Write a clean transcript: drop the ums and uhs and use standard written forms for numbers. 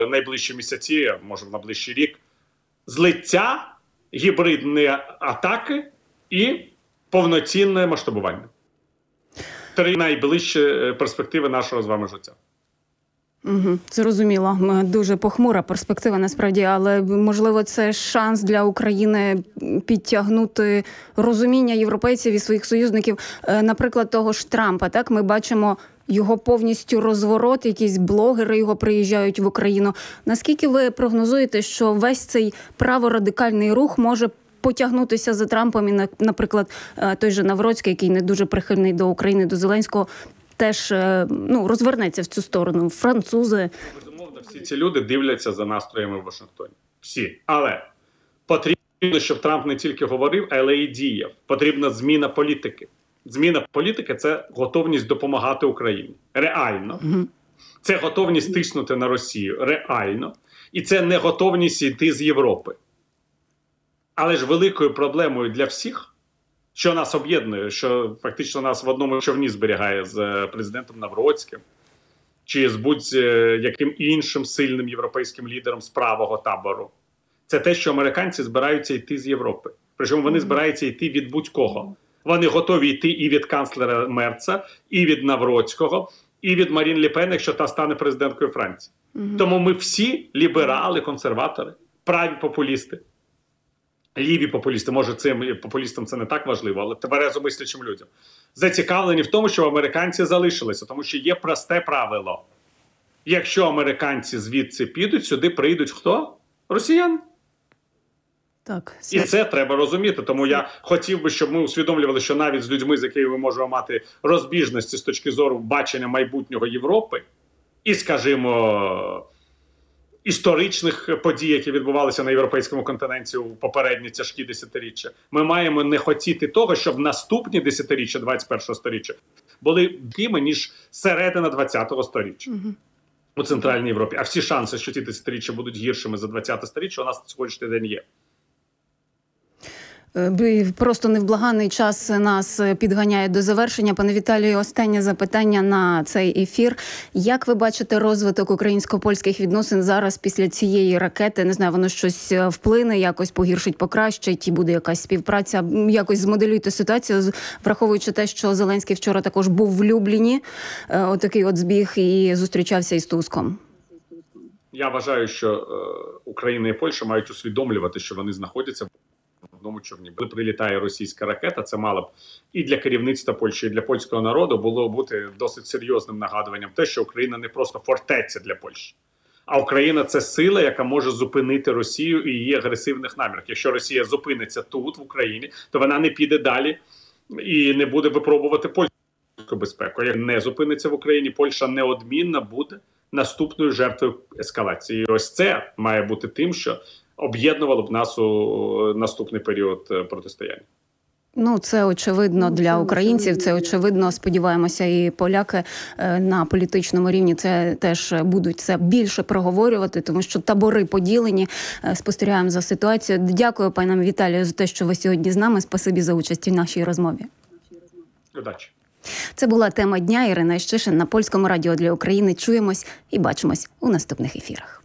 найближчі місяці, може в найближчий рік, злиття, гібридні атаки і повноцінне масштабування. 3 найближчі перспективи нашого з вами життя. Зрозуміло. Дуже похмура перспектива, насправді, але, можливо, це шанс для України підтягнути розуміння європейців і своїх союзників, наприклад, того ж Трампа. Так, ми бачимо його повністю розворот, якісь блогери його приїжджають в Україну. Наскільки ви прогнозуєте, що весь цей праворадикальний рух може потягнутися за Трампом і, наприклад, той же Навроцький, який не дуже прихильний до України, до Зеленського, теж розвернеться в цю сторону. Французи. Безумовно, всі ці люди дивляться за настроями в Вашингтоні. Всі. Але потрібно, щоб Трамп не тільки говорив, але і діяв. Потрібна зміна політики. Зміна політики – це готовність допомагати Україні. Реально. Це готовність тиснути на Росію. Реально. І це не готовність йти з Європи. Але ж великою проблемою для всіх, що нас об'єднує, що фактично нас в одному човні зберігає з президентом Навроцьким, чи з будь-яким іншим сильним європейським лідером з правого табору, це те, що американці збираються йти з Європи. Причому вони збираються йти від будь-кого. Вони готові йти і від канцлера Мерца, і від Навроцького, і від Марін Ле Пен, якщо та стане президенткою Франції. Тому ми всі ліберали, консерватори, праві популісти, ліві популісти, може цим популістам це не так важливо, але тверезо мислячим людям, зацікавлені в тому, що американці залишилися, тому що є просте правило. Якщо американці звідси підуть, сюди прийдуть хто? Росіяни. Так. І це треба розуміти. Тому я хотів би, щоб ми усвідомлювали, що навіть з людьми, з якими ми можемо мати розбіжності з точки зору бачення майбутнього Європи і, скажімо, історичних подій, які відбувалися на європейському континенті у попередні тяжкі десятиріччя, ми маємо не хотіти того, щоб наступні десятиріччя 21-го сторіччя були такими, ніж середина 20-го сторіччя у Центральній Європі. А всі шанси, що ці десятиріччя будуть гіршими за 20-те сторіччя, у нас на сьогоднішній день є. Просто невблаганний час нас підганяє до завершення. Пане Віталію, останнє запитання на цей ефір. Як ви бачите розвиток українсько-польських відносин зараз після цієї ракети? Не знаю, воно щось вплине, якось погіршить, покращить, і буде якась співпраця? Якось змоделюйте ситуацію, враховуючи те, що Зеленський вчора також був в Любліні, отакий от збіг, і зустрічався із Туском. Я вважаю, що Україна і Польща мають усвідомлювати, що вони знаходяться в одному човні. Коли прилітає російська ракета, це мало б і для керівництва Польщі, і для польського народу було бути досить серйозним нагадуванням те, що Україна не просто фортеця для Польщі, а Україна – це сила, яка може зупинити Росію і її агресивних намірів. Якщо Росія зупиниться тут, в Україні, то вона не піде далі і не буде випробувати польську безпеку. Як не зупиниться в Україні, Польща неодмінно буде наступною жертвою ескалації. І ось це має бути тим, що об'єднувало б нас у наступний період протистояння. Це очевидно для українців, це очевидно, сподіваємося, і поляки на політичному рівні це теж будуть це більше проговорювати, тому що табори поділені. Спостерігаємо за ситуацією. Дякую, пане Віталію, за те, що ви сьогодні з нами. Спасибі за участь в нашій розмові. Удачі. Це була тема дня. Ірина Іщишин на Польському радіо для України. Чуємось і бачимось у наступних ефірах.